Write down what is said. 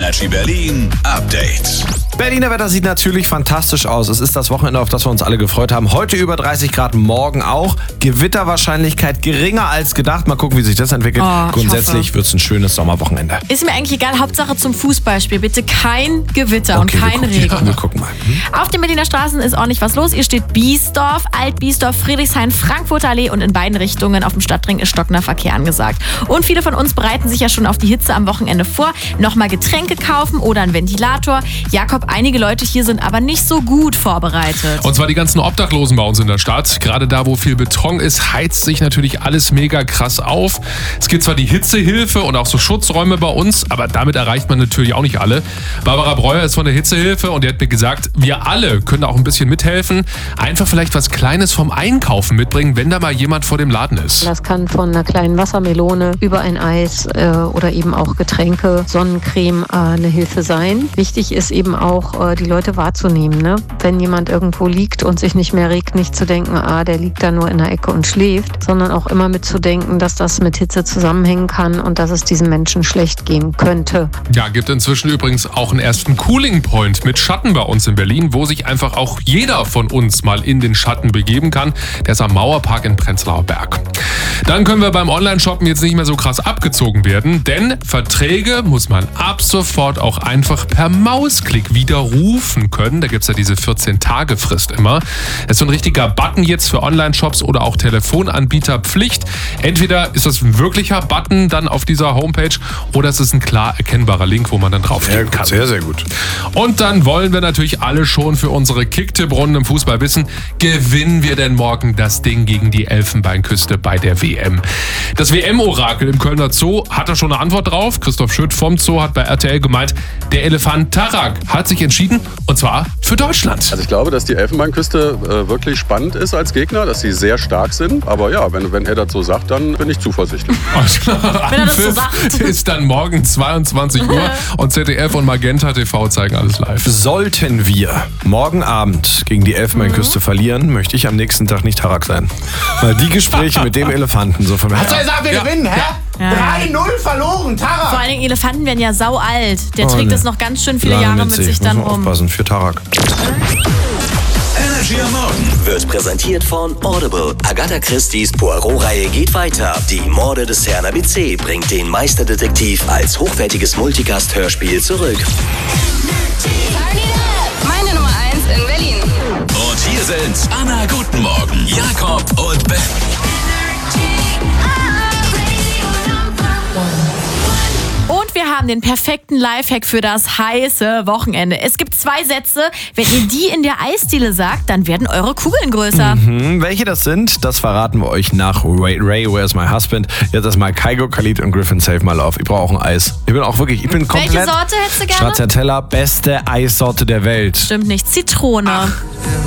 Energy Berlin Update. Berliner Wetter sieht natürlich fantastisch aus. Es ist das Wochenende, auf das wir uns alle gefreut haben. Heute über 30 Grad, morgen auch. Gewitterwahrscheinlichkeit geringer als gedacht. Mal gucken, wie sich das entwickelt. Grundsätzlich wird es ein schönes Sommerwochenende. Ist mir eigentlich egal, Hauptsache zum Fußballspiel. Bitte kein Gewitter und kein Regen. Ja, wir gucken mal. Auf den Berliner Straßen ist ordentlich was los. Hier steht Biesdorf, Alt-Biesdorf, Friedrichshain, Frankfurter Allee und in beiden Richtungen auf dem Stadtring ist stockender Verkehr angesagt. Und viele von uns bereiten sich ja schon auf die Hitze am Wochenende vor. Nochmal Getränke kaufen oder einen Ventilator. Jakob, einige Leute hier sind aber nicht so gut vorbereitet. Und zwar die ganzen Obdachlosen bei uns in der Stadt. Gerade da, wo viel Beton ist, heizt sich natürlich alles mega krass auf. Es gibt zwar die Hitzehilfe und auch so Schutzräume bei uns, aber damit erreicht man natürlich auch nicht alle. Barbara Breuer ist von der Hitzehilfe und die hat mir gesagt, wir alle können da auch ein bisschen mithelfen. Einfach vielleicht was Kleines vom Einkaufen mitbringen, wenn da mal jemand vor dem Laden ist. Das kann von einer kleinen Wassermelone über ein Eis oder eben auch Getränke, Sonnencreme eine Hilfe sein. Wichtig ist eben auch, die Leute wahrzunehmen. Ne? Wenn jemand irgendwo liegt und sich nicht mehr regt, nicht zu denken, der liegt da nur in der Ecke und schläft, sondern auch immer mitzudenken, dass das mit Hitze zusammenhängen kann und dass es diesem Menschen schlecht gehen könnte. Ja, gibt inzwischen übrigens auch einen ersten Cooling Point mit Schatten bei uns in Berlin, wo sich einfach auch jeder von uns mal in den Schatten begeben kann. Der ist am Mauerpark in Prenzlauer Berg. Dann können wir beim Online-Shoppen jetzt nicht mehr so krass abgezogen werden, denn Verträge muss man ab sofort auch einfach per Mausklick widerrufen können. Da gibt es ja diese 14-Tage-Frist immer. Das ist so ein richtiger Button jetzt für Online-Shops oder auch Telefonanbieter Pflicht. Entweder ist das ein wirklicher Button dann auf dieser Homepage oder es ist ein klar erkennbarer Link, wo man dann draufklicken kann. Sehr, sehr gut. Und dann wollen wir natürlich alle schon für unsere Kicktipp-Runden im Fußball wissen, gewinnen wir denn morgen das Ding gegen die Elfenbeinküste bei der WM? Das WM-Orakel im Kölner Zoo hat da schon eine Antwort drauf. Christoph Schütt vom Zoo hat bei RTL gemeint, der Elefant Tarak hat sich entschieden und zwar für Deutschland. Also ich glaube, dass die Elfenbeinküste wirklich spannend ist als Gegner, dass sie sehr stark sind. Aber ja, wenn er das so sagt, dann bin ich zuversichtlich. Wenn er das so sagt. Ist dann morgen 22 Uhr und ZDF und Magenta TV zeigen alles live. Sollten wir morgen Abend gegen die Elfenbeinküste verlieren, möchte ich am nächsten Tag nicht Tarak sein. Weil die Gespräche mit dem Elefanten so von mir. Hast du gesagt, wir gewinnen, hä? Ja. 3-0 verloren, Tarak. Vor allen Dingen Elefanten werden ja sau alt. Der trägt das noch ganz schön viele Jahre mit sich dann rum. Aufpassen für Tarak. Energy am Morgen Wird präsentiert von Audible. Agatha Christie's Poirot-Reihe geht weiter. Die Morde des Herrn ABC bringt den Meisterdetektiv als hochwertiges Multicast-Hörspiel zurück. Meine Nummer 1 in Berlin. und hier sind Anna Guten Morgen, Jakob und Ben. Und wir haben den perfekten Lifehack für das heiße Wochenende. Es gibt 2 Sätze. Wenn ihr die in der Eisdiele sagt, dann werden eure Kugeln größer. Welche das sind, das verraten wir euch nach Ray, Where's My Husband. Jetzt erstmal Kygo, Khalid und Griffin, Save My Love. Ich brauche auch ein Eis. Ich bin komplett... Welche Sorte hättest du gerne? Stracciatella, beste Eissorte der Welt. Stimmt nicht. Zitrone.